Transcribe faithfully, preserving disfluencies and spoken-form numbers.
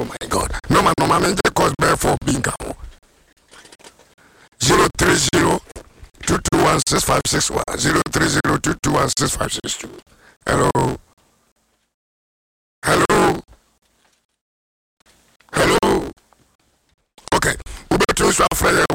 Oh my God. No man, no man, the cost bear for being zero three zero two two one six five six one zero three zero two two one six five six two. Hello. Hello. Hello. Okay. We better choose our friend.